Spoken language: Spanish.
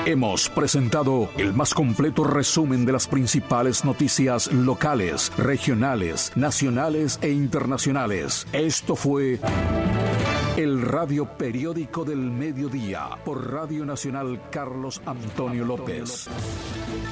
Hemos presentado el más completo resumen de las principales noticias locales, regionales, nacionales e internacionales. Esto fue el Radio Periódico del Mediodía por Radio Nacional Carlos Antonio López.